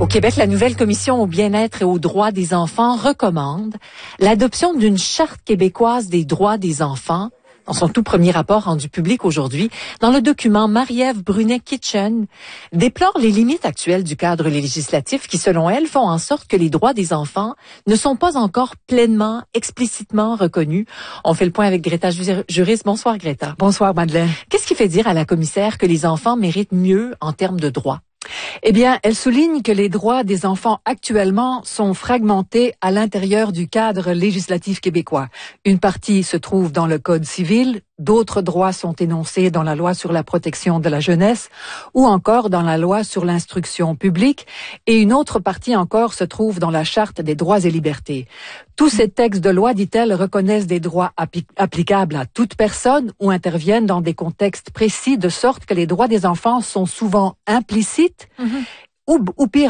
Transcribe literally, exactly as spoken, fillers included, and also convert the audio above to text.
Au Québec, la nouvelle commission au bien-être et aux droits des enfants recommande l'adoption d'une charte québécoise des droits des enfants dans son tout premier rapport rendu public aujourd'hui. Dans le document, Marie-Ève Brunet-Kitchen déplore les limites actuelles du cadre législatif qui, selon elle, font en sorte que les droits des enfants ne sont pas encore pleinement, explicitement reconnus. On fait le point avec Greta Juris. Bonsoir, Greta. Bonsoir, Madeleine. Qu'est-ce qui fait dire à la commissaire que les enfants méritent mieux en termes de droits? Eh bien, elle souligne que les droits des enfants actuellement sont fragmentés à l'intérieur du cadre législatif québécois. Une partie se trouve dans le Code civil, d'autres droits sont énoncés dans la loi sur la protection de la jeunesse ou encore dans la loi sur l'instruction publique, et une autre partie encore se trouve dans la Charte des droits et libertés. Tous ces textes de loi, dit-elle, reconnaissent des droits appli- applicables à toute personne ou interviennent dans des contextes précis, de sorte que les droits des enfants sont souvent implicites, mm-hmm. ou, ou pire